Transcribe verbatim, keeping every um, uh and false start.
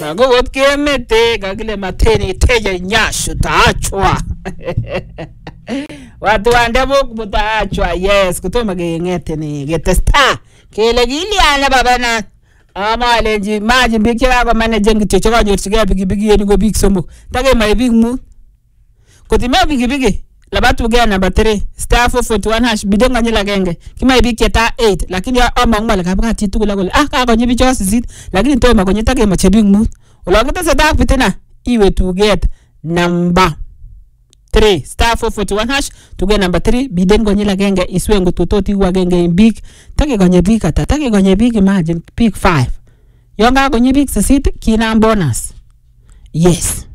Mago wot kemete kakile mateni teja nyashu taachwa. Watu wandabo kutaachwa. Yes, kutoma gengete ni getesta. Kele gili ana baba na ama lenji maji biki wako manager ngiti choka nyorsiga bigi bigi yeni go big somo. Tage mai big mu. Kutime bigi bigi. Labatu gea number three star four forty-one hash bidonga nyela genge kima ibiki ta eight lakini ama ngwala kabaka titu kula kula ah ka konye bicho sisit lakini to ma konye take machebing mu ulogita seta pitena iwe to get number three star four forty-one hash to get number three bidengo nyela genge iswe ngutototi wa genge big take konye big ata take konye big imagine big five yonga konye big sisit kina bonus. Yes.